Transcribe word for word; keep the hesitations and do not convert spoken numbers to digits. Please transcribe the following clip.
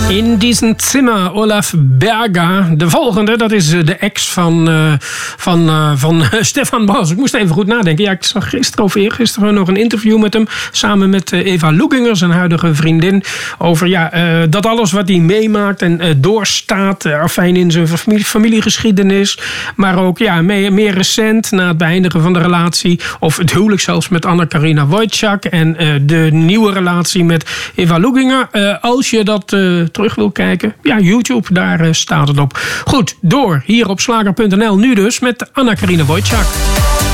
In diesem Zimmer, Olaf Berger. De volgende, dat is de ex van, uh, van, uh, van Stefan Bos. Ik moest even goed nadenken. Ja, ik zag gisteren of eergisteren nog een interview met hem. Samen met uh, Eva Loeginger, zijn huidige vriendin. Over ja, uh, dat alles wat hij meemaakt en uh, doorstaat. Uh, afijn in zijn familie, familiegeschiedenis. Maar ook ja, meer, meer recent, na het beëindigen van de relatie. Of het huwelijk zelfs met Anna-Karina Wojcik. En uh, de nieuwe relatie met Eva Loeginger. Uh, als je dat uh, terug wil kijken. Ja, YouTube, daar uh, staat het op. Goed, door hier op slager punt n l. Nu dus met Anna-Karina Wojcik.